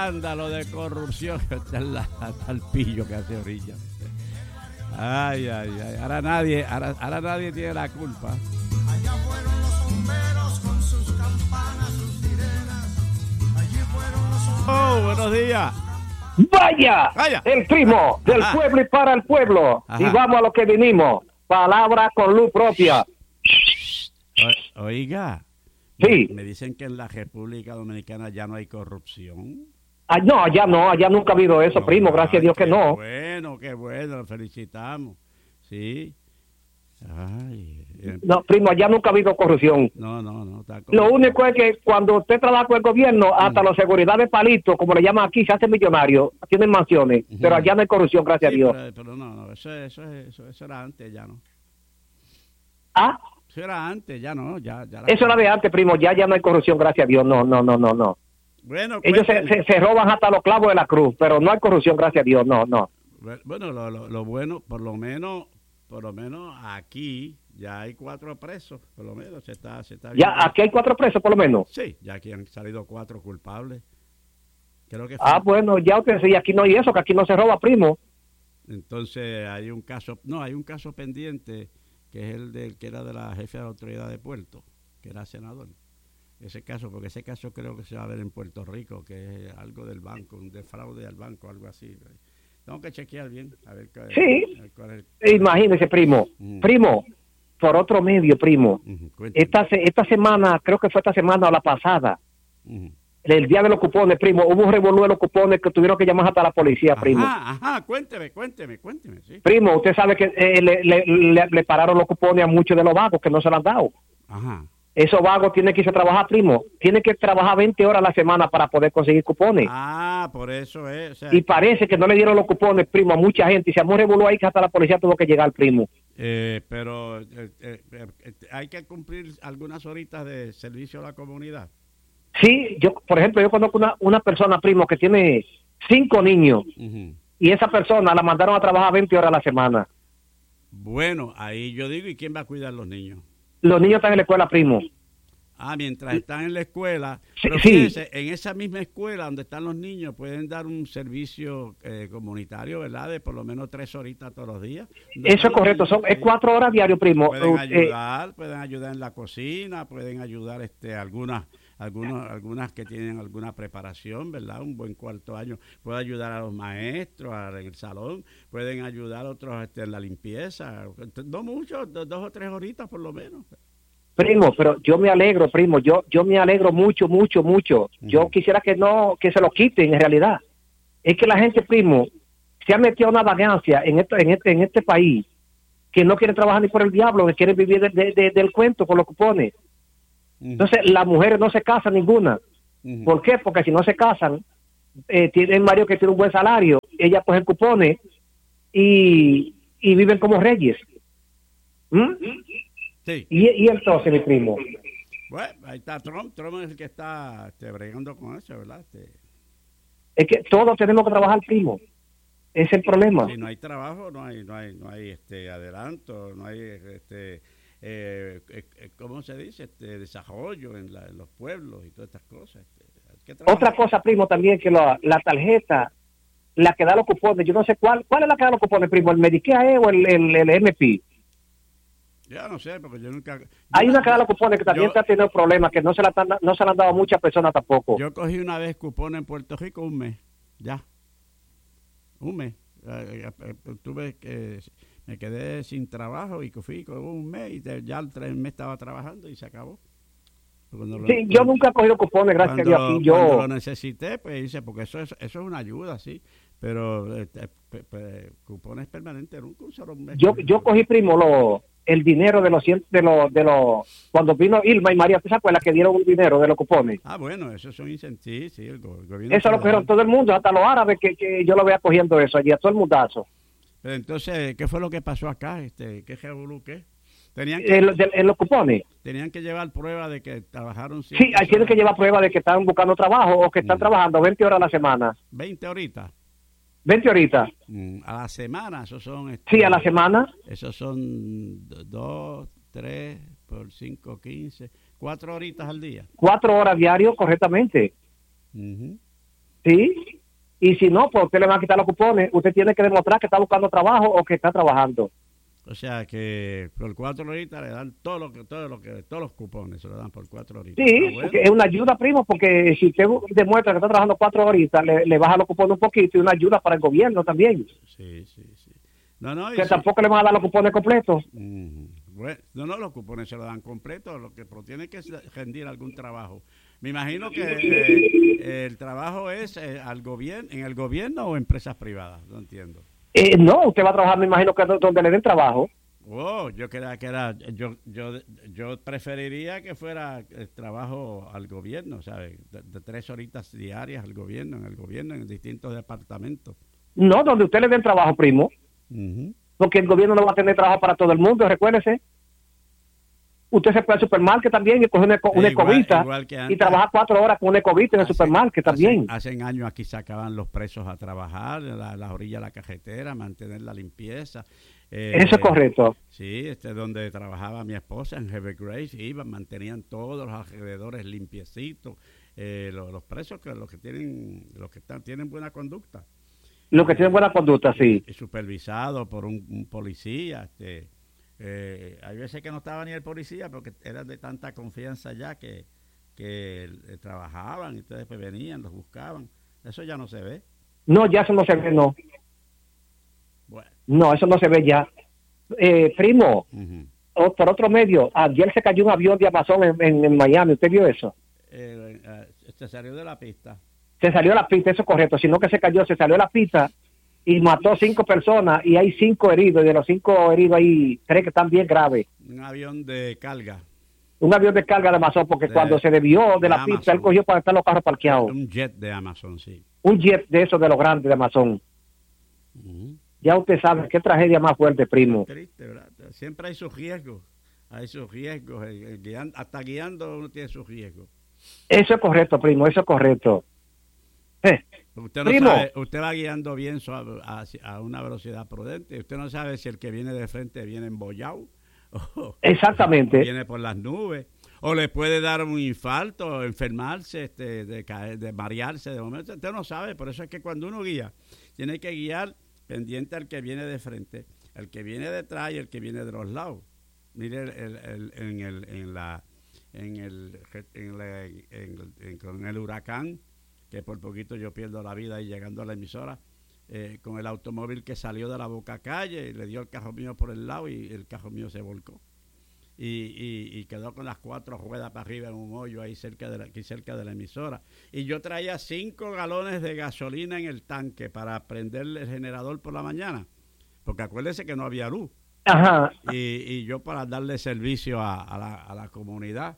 escándalo de corrupción. Está el pillo que hace orilla. Ay. Ahora nadie tiene la culpa. Allá fueron los bomberos con sus campanas, sus sirenas. Allí fueron los bomberos. Oh, buenos días. Vaya, el primo del pueblo y para el pueblo. Ajá. Y vamos a lo que vinimos. Palabra con luz propia. Oiga. Sí. Me dicen que en la República Dominicana ya no hay corrupción. No, allá nunca ha habido eso, primo, gracias a Dios que no. Qué bueno, lo felicitamos. Sí. Ay. No, primo, allá nunca ha habido corrupción. No. Lo único es que cuando usted trabaja con el gobierno, hasta la seguridad de palito, como le llaman aquí, se hace millonario, tienen mansiones, pero allá no hay corrupción, gracias a Dios. Pero no, eso era antes, ya no. ¿Ah? Eso era antes, ya no, ya. Eso era de antes, primo, ya no hay corrupción, gracias a Dios, no. Bueno, ellos se roban hasta los clavos de la cruz, pero no hay corrupción, gracias a Dios, no. Bueno, lo bueno, por lo menos aquí ya hay 4 presos, por lo menos se está ya aquí hay 4 presos, por lo menos. Sí, ya aquí han salido 4 culpables. Creo que bueno, ya usted sí, aquí no hay eso, que aquí no se roba, primo. Entonces hay un caso pendiente, que es el del que era de la jefe de la autoridad de Puerto, que era senador. Ese caso creo que se va a ver en Puerto Rico, que es algo del banco, un defraude al banco, algo así. Tengo que chequear bien, a ver cuál es. Imagínese, primo. Primo, por otro medio, primo. Esta semana, creo que fue esta semana o la pasada, el día de los cupones, primo, hubo un revolú de los cupones que tuvieron que llamar hasta la policía, primo. Ajá, cuénteme, sí. Primo, usted sabe que le pararon los cupones a muchos de los vagos que no se lo han dado. Ajá. Esos vagos tienen que irse a trabajar, primo. Tienen que trabajar 20 horas a la semana para poder conseguir cupones. Por eso es. O sea, y parece que no le dieron los cupones, primo, a mucha gente. Y se armó revolú ahí que hasta la policía tuvo que llegar, primo. Pero hay que cumplir algunas horitas de servicio a la comunidad. Sí, por ejemplo, yo conozco una persona, primo, que tiene 5 niños. Y esa persona la mandaron a trabajar 20 horas a la semana. Bueno, ahí yo digo, ¿y quién va a cuidar a los niños? Los niños están en la escuela, primo. Mientras están en la escuela. Pero sí. Fíjense, en esa misma escuela donde están los niños pueden dar un servicio comunitario, ¿verdad? De por lo menos 3 horitas todos los días. Eso es correcto, es 4 horas diario, primo. Pueden ayudar en la cocina, pueden ayudar algunas que tienen alguna preparación, ¿verdad? Un buen cuarto año. Puede ayudar a los maestros en el salón, pueden ayudar a otros en la limpieza. No mucho, 2 o 3 horitas por lo menos. Primo, pero yo me alegro, primo, yo me alegro mucho. Yo quisiera que se lo quiten en realidad. Es que la gente, primo, se ha metido una vagancia en este país, que no quiere trabajar ni por el diablo, que quiere vivir del cuento con los cupones. Entonces, las mujeres no se casan ninguna. ¿Por qué? Porque si no se casan, tienen marido que tiene un buen salario, ellas cogen cupones y viven como reyes. Sí. Y entonces, mi primo. Bueno, ahí está Trump es el que está bregando con eso, ¿verdad? Es que todos tenemos que trabajar, primo. Ese es el problema. Si no hay trabajo, no hay adelanto, no hay ¿cómo se dice? Desarrollo en los pueblos y todas estas cosas. Otra cosa, primo, también que la tarjeta, la que da los cupones, yo no sé cuál es la que da los cupones, primo, el Medicare o el MP. Ya no sé, porque yo nunca... Hay una que da los cupones que también está teniendo problemas, que no se la han dado a muchas personas tampoco. Yo cogí una vez cupones en Puerto Rico un mes, un mes. Me quedé sin trabajo y fui con un mes y ya el 3 meses estaba trabajando y se acabó. Yo nunca he cogido cupones, gracias a Dios. Cuando lo necesité, pues hice, porque eso es una ayuda, sí, pero cupones permanentes nunca usaron un mes. Yo cogí, primo, el dinero de los cuando vino Irma y María, ¿te acuerdas que dieron un dinero de los cupones? Bueno, eso son incentivos, sí, el gobierno. Eso lo cogieron todo el mundo, hasta los árabes, que yo lo veía cogiendo eso allí, a todo el mundazo. Pero entonces, ¿qué fue lo que pasó acá? ¿Qué revolú, qué? En los cupones. Tenían que llevar prueba de que trabajaron. Sí, ahí tienen que llevar prueba de que están buscando trabajo o que están trabajando 20 horas a la semana. 20 horitas. 20 horitas. A la semana, esos son... Sí, a la semana. Esos son 2, 3 por 5, 15, 4 horitas al día. 4 horas diario, correctamente. ¿sí? Y si no, pues usted le va a quitar los cupones. Usted tiene que demostrar que está buscando trabajo o que está trabajando. O sea que por 4 horitas le dan todos los cupones se lo dan por 4 horitas. Sí, Bueno. porque es una ayuda, primo, porque si usted demuestra que está trabajando 4 horitas, le baja los cupones un poquito y una ayuda para el gobierno también. Sí. No, Que tampoco le van a dar los cupones completos. Bueno, no, los cupones se lo dan completos, pero tiene que rendir algún trabajo. Me imagino que el trabajo es al gobierno, en el gobierno o empresas privadas, no entiendo. No, usted va a trabajar, me imagino que donde le den trabajo. Oh, yo creía que era, yo preferiría que fuera el trabajo al gobierno, ¿sabes? De 3 horitas diarias al gobierno, en distintos departamentos. No, donde usted le den trabajo, primo. Uh-huh. Porque el gobierno no va a tener trabajo para todo el mundo, recuérdese. Usted se puede al supermercado también y coger una ecovista y trabajar 4 horas con una ecovista en el supermercado también. Hacen años aquí sacaban los presos a trabajar en las orillas de la carretera, mantener la limpieza. Eso es correcto. Sí, donde trabajaba mi esposa en Heavy Grace, mantenían todos los alrededores limpiecitos. Los presos los que tienen buena conducta. Los que tienen buena conducta, sí. Supervisado por un policía. Hay veces que no estaba ni el policía porque eran de tanta confianza ya que trabajaban y entonces pues venían, los buscaban. Eso ya no se ve. No, ya eso no se ve, no. Bueno. No, eso no se ve ya. Primo, por otro medio, ayer se cayó un avión de Amazon en Miami. ¿Usted vio eso? Se salió de la pista. Se salió de la pista, eso es correcto. Sino que se salió de la pista y mató 5 personas y hay 5 heridos. Y de los 5 heridos hay 3 que están bien graves. Un avión de carga. Un avión de carga de Amazon, porque cuando se desvió de la pista, él cogió para estar los carros parqueados. Un jet de Amazon, sí. Un jet de esos de los grandes de Amazon. Ya usted sabe qué tragedia más fuerte, primo. Triste, ¿verdad? Siempre hay sus riesgos. Hasta guiando uno tiene sus riesgos. Eso es correcto, primo, eso es correcto. Usted no sabe, usted va guiando bien a una velocidad prudente. Usted no sabe si el que viene de frente viene embollado. Exactamente. O viene por las nubes. O le puede dar un infarto, enfermarse, de caer, de marearse de momento. Usted no sabe. Por eso es que cuando uno guía, tiene que guiar pendiente al que viene de frente, el que viene detrás y el que viene de los lados. Mire con el huracán, que por poquito yo pierdo la vida ahí llegando a la emisora, con el automóvil que salió de la Boca Calle, le dio el carro mío por el lado y el carro mío se volcó. Y quedó con las 4 ruedas para arriba en un hoyo ahí cerca de la emisora. Y yo traía 5 galones de gasolina en el tanque para prender el generador por la mañana, porque acuérdese que no había luz. Ajá. Y yo para darle servicio a la comunidad,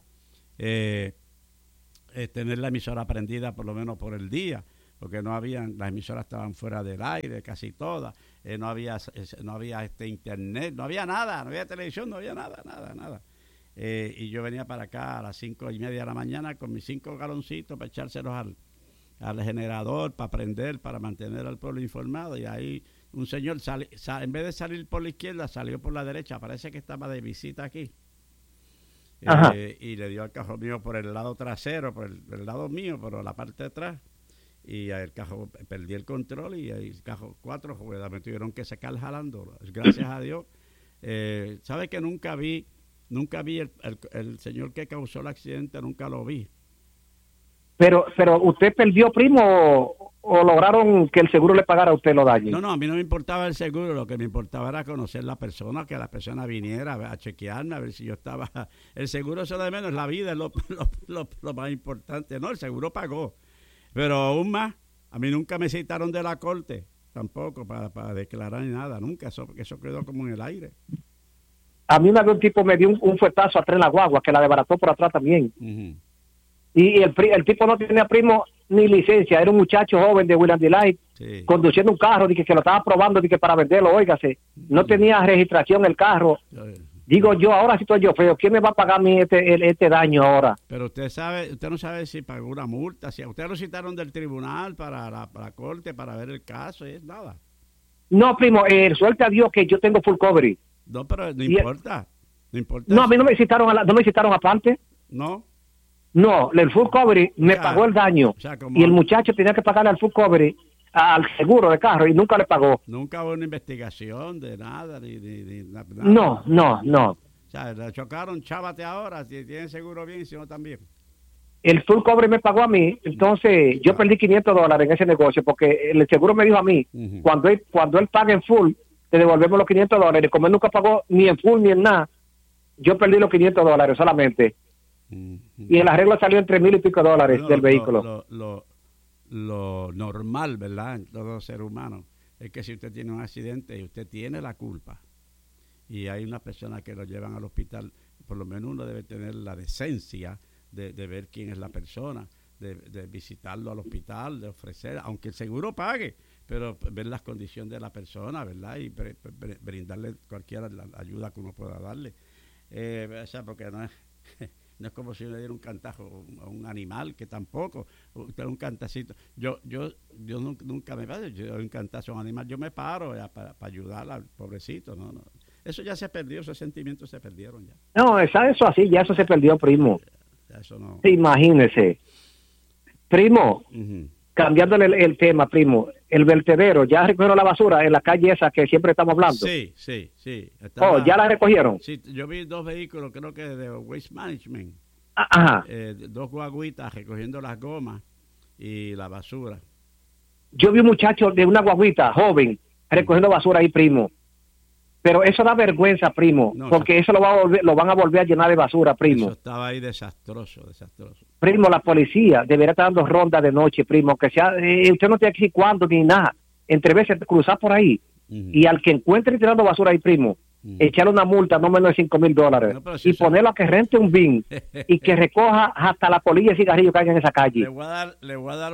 tener la emisora prendida por lo menos por el día, porque las emisoras estaban fuera del aire, casi todas, no había internet, no había nada, no había televisión, no había nada. Y yo venía para acá a las 5:30 de la mañana con mis 5 galoncitos para echárselos al generador, para prender, para mantener al pueblo informado. Y ahí un señor, en vez de salir por la izquierda, salió por la derecha, parece que estaba de visita aquí. Y le dio al carro mío por el lado trasero, por el lado mío, por la parte de atrás. Y el carro, perdí el control y el carro 4 ruedas me tuvieron que sacar jalando. Gracias a Dios. ¿Sabe que nunca vi el señor que causó el accidente? Nunca lo vi. Pero ¿usted perdió, primo, o lograron que el seguro le pagara a usted los daños? No, a mí no me importaba el seguro. Lo que me importaba era conocer la persona, que la persona viniera a chequearme, a ver si yo estaba... El seguro eso de menos, la vida es lo más importante. No, el seguro pagó. Pero aún más, a mí nunca me citaron de la corte, tampoco, para declarar ni nada, nunca, eso quedó como en el aire. A mí un tipo me dio un fuetazo atrás en la guagua, que la desbarató por atrás también. Y el tipo no tenía, primo, ni licencia, era un muchacho joven de William Delight, sí, conduciendo un carro, que lo estaba probando para venderlo, óigase, no tenía registración el carro. Digo yo, ahora sí estoy yo feo, ¿quién me va a pagar a mí este daño ahora? Pero usted no sabe si pagó una multa, si a usted lo citaron del tribunal para la corte para ver el caso, y es nada. No, primo, suerte a Dios que yo tengo full coverage. No, pero no importa. No, a mí no me citaron aparte. No. No, el full coverage me sea, pagó el daño. o sea, como Y el muchacho tenía que pagarle al full coverage al seguro de carro y nunca le pagó. nunca hubo una investigación de nada, ni nada. No, no, no. O sea, le chocaron, chávate ahora, si tienen seguro bien, si no también. El full coverage me pagó a mí, entonces yo perdí $500 en ese negocio porque el seguro me dijo a mí, Ujú. cuando él pague en full, te devolvemos los $500. Como él nunca pagó ni en full ni en nada, yo perdí los $500 solamente. Ujú. Y el arreglo salió en $3,000 y pico Bueno, del vehículo. Lo normal, ¿verdad? En todo ser humano es que si usted tiene un accidente y usted tiene la culpa y hay una persona que lo llevan al hospital, por lo menos uno debe tener la decencia de ver quién es la persona, de visitarlo al hospital, de ofrecer, aunque el seguro pague, pero ver las condiciones de la persona, ¿verdad? Y brindarle cualquier la ayuda que uno pueda darle. O sea, porque no es... No es como si le diera un cantazo a un animal, que tampoco. Usted un cantacito. Yo nunca me paro. Yo doy un cantazo a un animal. Yo me paro para ayudar al pobrecito. No. Eso ya se perdió. Esos sentimientos se perdieron ya. No, eso así, ya eso se perdió, primo. Ya eso no. Sí, imagínese. Primo, Uh-huh. cambiándole el tema, primo, el vertedero, ¿ya recogieron la basura en la calle esa que siempre estamos hablando? Sí. Oh, ¿ya la recogieron? Sí, yo vi 2 vehículos, creo que de Waste Management. Ajá. 2 guaguitas recogiendo las gomas y la basura. Yo vi un muchacho de una guaguita, joven, recogiendo basura ahí, primo. Pero eso da vergüenza, primo, No, porque eso lo van a volver a llenar de basura, primo. Eso estaba ahí desastroso. Primo, la policía debería estar dando ronda de noche, primo, que sea, usted no tiene que decir cuándo ni nada. Entre veces cruzar por ahí. Uh-huh. Y al que encuentre tirando basura ahí, primo, echarle una multa no menos de $5,000 No, pero si y eso- ponerlo a que rente un bin y que recoja hasta la polilla y cigarrillo que hay en esa calle. Le voy a dar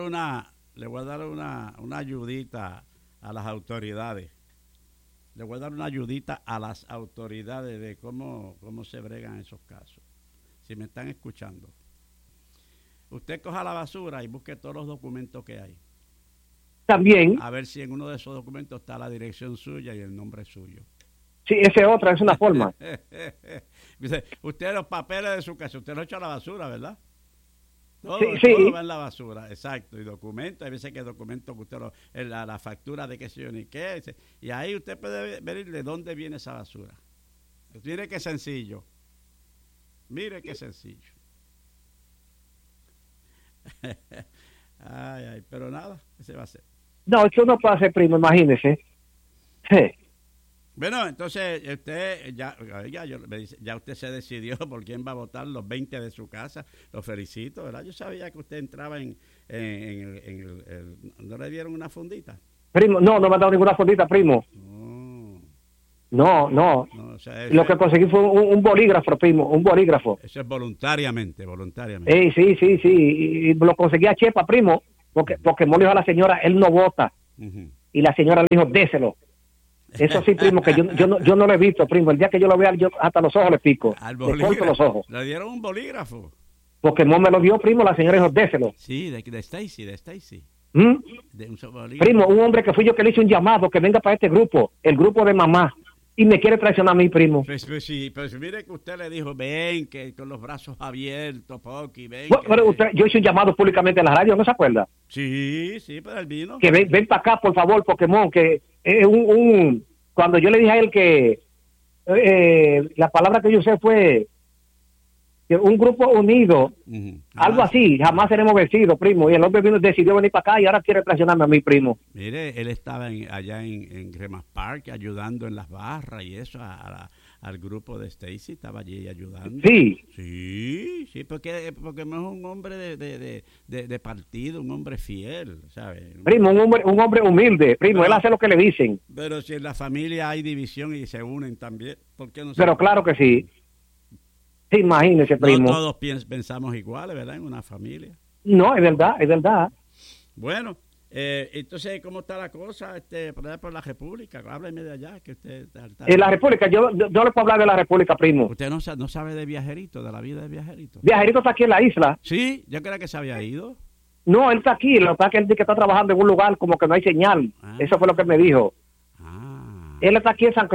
una ayudita a las autoridades. Le voy a dar una ayudita a las autoridades de cómo se bregan esos casos. Si me están escuchando. Usted coja la basura y busque todos los documentos que hay. También, A ver si en uno de esos documentos está la dirección suya y el nombre suyo. sí, esa es otra, es una forma. Dice, usted los papeles de su casa, usted los echa a la basura, ¿verdad? Todo, Sí, todo sí. va en la basura, exacto. Y documentos, hay veces que documentos que usted la factura de qué sé yo ni qué. Y ahí usted puede ver de dónde viene esa basura. Mire qué sencillo. Mire qué sencillo. Ay, pero nada, ¿qué se va a hacer? No, eso no puede hacer, primo, imagínese. Sí. Bueno, entonces usted ya usted se decidió por quién va a votar los 20 de su casa. Lo felicito, ¿verdad? Yo sabía que usted entraba en ¿no le dieron una fundita? Primo, no me ha dado ninguna fondita, primo. No. No, o sea, Lo que conseguí fue un bolígrafo, primo, un bolígrafo. eso es voluntariamente. Sí, y lo conseguí a Chepa, primo, porque Molly dijo a la señora, él no vota. Uh-huh. Y la señora le dijo, déselo. Eso sí, primo, que yo no lo he visto, primo. El día que yo lo vea, yo hasta los ojos le pico. Al Le corto bolígrafo. los ojos. Le dieron un bolígrafo. Porque Mon me lo dio, primo, la señora dijo, déselo. Sí, de Stacy. ¿Mm? De un bolígrafo. Primo, un hombre que fui yo que le hice un llamado, que venga para este grupo, el grupo de mamá, y me quiere traicionar a mí, primo. Pues sí, pues mire que usted le dijo, ven, que con los brazos abiertos, Pocky, ven. Bueno, pero yo hice un llamado públicamente en la radio, ¿no se acuerda? Sí, pero él vino. Que ven para acá, por favor, Pokémon, que es cuando yo le dije a él que la palabra que yo usé fue que un grupo unido, Uh-huh. algo así, jamás seremos vencidos, primo, y el hombre decidió venir para acá y ahora quiere traicionarme a mí, primo. Mire, él estaba allá en Remas Park ayudando en las barras y eso al grupo de Stacy, estaba allí ayudando. Sí, porque no es un hombre de partido, un hombre fiel, ¿sabes? Primo, un hombre humilde, primo, él hace lo que le dicen. Pero si en la familia hay división y se unen también, ¿por qué no se Pero claro que sí. Sí, imagínese, primo. No todos pensamos iguales, ¿verdad? En una familia. No, es verdad. Bueno, entonces, ¿cómo está la cosa por la República? Hábleme de allá, que usted está... En la República, yo le puedo hablar de la República, primo. ¿Usted no sabe de Viajerito, de la vida de Viajerito? Viajerito está aquí en la isla. Sí, yo creía que se había ido. No, él está aquí, lo que pasa es que él dice que está trabajando en un lugar como que no hay señal. Eso fue lo que él me dijo. Él está aquí en San Croix.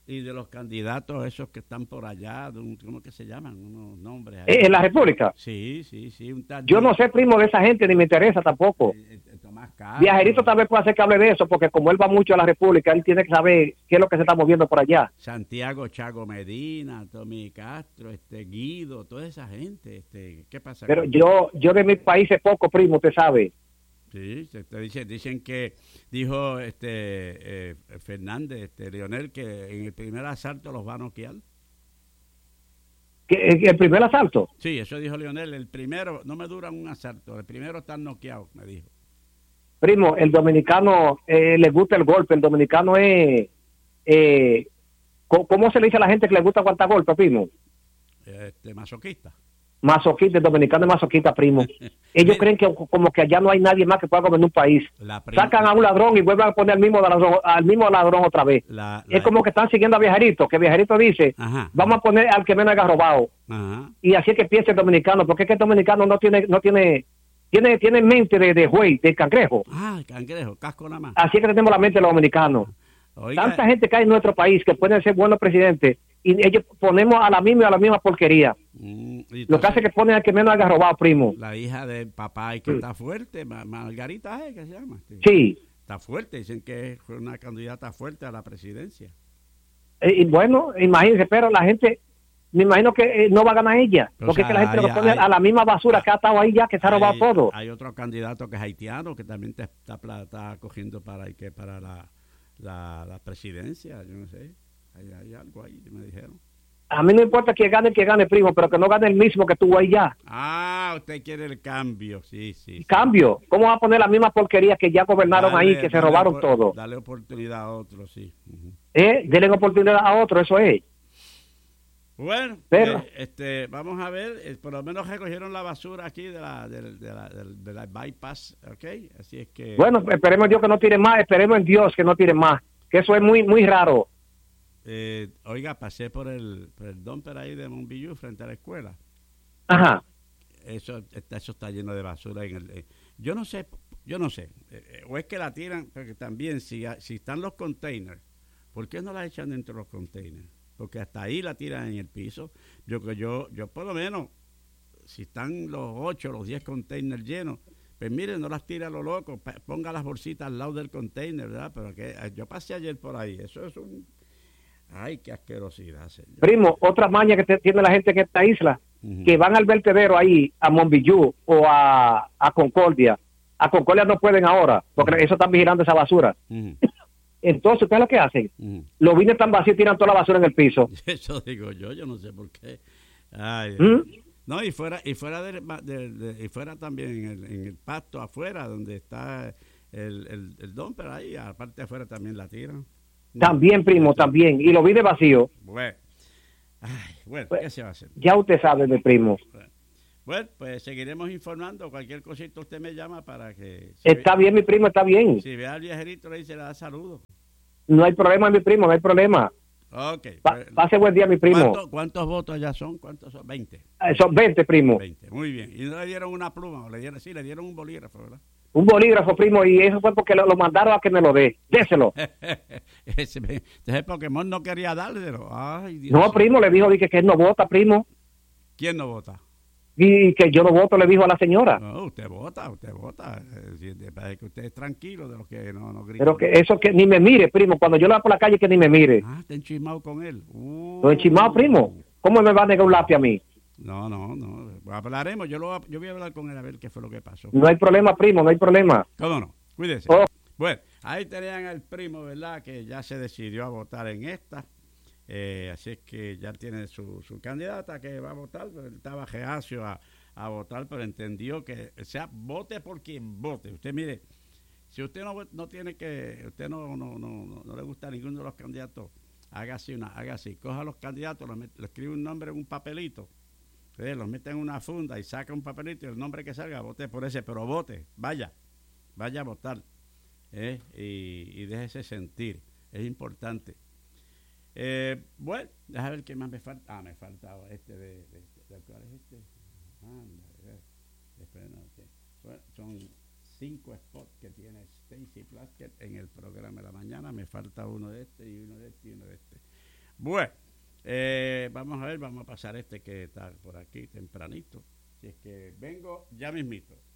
Y de los candidatos esos que están por allá, ¿cómo que se llaman? Unos nombres ahí. ¿En la República? Sí, un tal... Yo no sé, primo, de esa gente, ni me interesa tampoco. Tomás Castro. Viajerito tal vez pueda hacer que hable de eso, porque como él va mucho a la República, él tiene que saber qué es lo que se está moviendo por allá. Santiago Chago Medina, Tommy Castro, Guido, toda esa gente. ¿Qué pasa? Pero yo de mi país sé poco, primo, usted sabe. Sí, dicen que dijo Fernández, Leonel, que en el primer asalto los va a noquear. ¿El primer asalto? Sí, eso dijo Leonel. El primero, no me dura un asalto, el primero está noqueado, me dijo. Primo, el dominicano le gusta el golpe, el dominicano es... ¿cómo se le dice a la gente que le gusta aguantar golpe, primo? Masoquista. Masoquista, el dominicano es masoquista, primo. Ellos creen que como que allá no hay nadie más que pueda gobernar un país. Sacan a un ladrón y vuelven a poner al mismo ladrón otra vez. Es como que están siguiendo a Viajerito, que Viajerito dice, vamos a poner al que menos haya robado. Y así es que piensa el dominicano, porque es que el dominicano tiene mente de juez, de cangrejo. Cangrejo, casco nada más. Así es que tenemos la mente de los dominicanos. Oiga. Tanta gente que hay en nuestro país que pueden ser buenos presidentes y ellos ponemos a la misma porquería. Entonces, lo que hace es que ponen al que menos haya robado, primo. La hija del papá y que está fuerte, Margarita, ¿qué se llama? Sí. Está fuerte, dicen que es una candidata fuerte a la presidencia. Y bueno, imagínense, pero la gente, me imagino que no va a ganar ella, porque es que la gente lo pone a la misma basura que ha estado ahí ya, que se ha robado todo. Hay otro candidato que es haitiano, que también está cogiendo para la presidencia, yo no sé, hay algo ahí, me dijeron. A mí no importa que gane, primo, pero que no gane el mismo que tuvo ahí ya. Usted quiere el cambio, sí. ¿Cambio? ¿Cómo va a poner la misma porquería que ya gobernaron ahí, que se robaron todo? Dale oportunidad a otro, sí. Denle oportunidad a otro, eso es. Bueno, vamos a ver, por lo menos recogieron la basura aquí de la bypass, ¿ok? Así es que... Bueno, esperemos en Dios que no tire más, esperemos en Dios que no tire más, que eso es muy, muy raro. Oiga, pasé por el dumper ahí de Monbillú frente a la escuela. Ajá. Eso está lleno de basura. Yo no sé, o es que la tiran, porque también si están los containers, ¿por qué no la echan dentro de los containers? Porque hasta ahí la tiran en el piso. Yo por lo menos, si están los 8 los 10 containers llenos, pues miren, no las tira a lo loco, ponga las bolsitas al lado del container, ¿verdad? Pero que yo pasé ayer por ahí, eso es ay, qué asquerosidad, señor. Primo, otra maña que tiene la gente en esta isla, que van al vertedero ahí, a Monbillú o a Concordia. A Concordia no pueden ahora, porque eso están vigilando esa basura. Entonces, ¿qué es lo que hacen? Los vines están vacíos y tiran toda la basura en el piso. Eso digo yo no sé por qué. Ay, no, y fuera también en el pasto afuera, donde está el dumper ahí, aparte de afuera también la tiran. También, primo, también. Y los vines vacíos. Bueno, ¿qué se va a hacer? Ya usted sabe, mi primo. Bueno, pues seguiremos informando. Cualquier cosita usted me llama para que... Está bien, mi primo, está bien. Si ve al Viajerito, le dice, le da saludos. No hay problema, mi primo, no hay problema. Ok. Pase buen día, mi primo. ¿Cuántos votos ya son? ¿Cuántos son? 20. Son 20, primo. 20, muy bien. ¿Y no le dieron una pluma? Le dieron un bolígrafo, ¿verdad? Un bolígrafo, primo, y eso fue porque lo mandaron a que me lo dé. Déselo. Ese Pokémon no quería dárselo. Ay, Dios. No, primo, le dijo que él no vota, primo. ¿Quién no vota? Y que yo no voto, le dijo a la señora. No, usted vota. Parece que usted es tranquilo de los que no grita. Pero que eso que ni me mire, primo. Cuando yo lo veo por la calle, que ni me mire. Está enchismado con él. ¿Lo enchismado, primo? ¿Cómo me va a negar un lápiz a mí? No. Hablaremos. Yo voy a hablar con él a ver qué fue lo que pasó. No hay problema, primo, no hay problema. ¿Cómo no? Cuídese. Bueno, ahí tenían al primo, ¿verdad? Que ya se decidió a votar en esta. Así es que ya tiene su candidata que va a votar, pero él estaba reacio a votar, pero entendió que, o sea, vote por quien vote. Usted mire, si usted no tiene que, usted no le gusta ninguno de los candidatos, haga así, coja a los candidatos, le escribe un nombre en un papelito, los mete en una funda y saca un papelito y el nombre que salga, vote por ese, pero vote, vaya a votar, y déjese sentir, es importante. Bueno, déjame ver qué más me falta. Me faltaba ¿cuál es este? Espera, no, bueno, son 5 spots que tiene Stacy Plaskett en el programa de la mañana. Me falta uno de este y uno de este y uno de este. Bueno, vamos a ver, vamos a pasar este que está por aquí tempranito. Si es que vengo ya mismito.